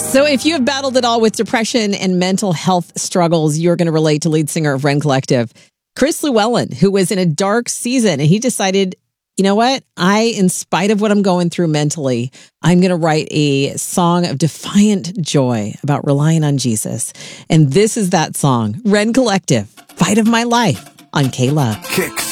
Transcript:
So if you have battled it all with depression and mental health struggles, you're going to relate to lead singer of Ren Collective, Chris Llewellyn, who was in a dark season, and he decided, you know what? In spite of what I'm going through mentally, I'm going to write a song of defiant joy about relying on Jesus. And this is that song, Ren Collective, Fight of My Life on K-Love. Kicks.